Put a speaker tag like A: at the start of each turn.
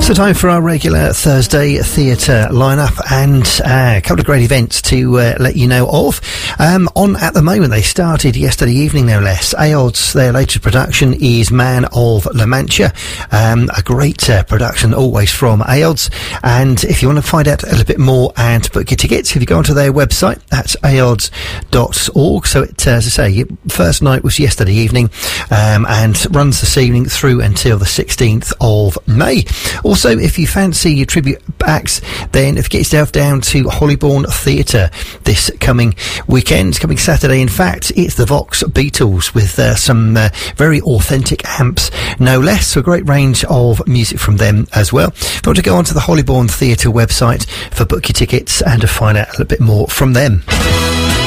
A: So time for our regular Thursday theatre lineup and a couple of great events to let you know of. On at the moment, they started yesterday evening, no less. AOD's, their latest production is Man of La Mancha, a great production always from AOD's. And if you want to find out a little bit more and book your tickets, if you go onto their website, that's aods.org. So it, as I say, first night was yesterday evening and runs this evening through until the 16th of May. Also, if you fancy your tribute acts, then if you get yourself down to Hollybourne Theatre this coming weekend, coming Saturday, in fact, it's the Vox Beatles with some very authentic amps, no less. So a great range of music from them as well. If you want to go onto the Hollybourne Theatre website for book your tickets and to find out a little bit more from them.